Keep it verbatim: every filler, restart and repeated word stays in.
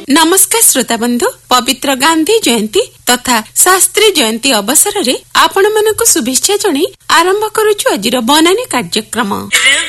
नमस्कार श्रोता बंधु, पवित्र गांधी जयंती तथा शास्त्री जयंती अवसर में आपण मानक शुभेच्छा जणाई आरंभ करुछु आजिर बनानी कार्यक्रम।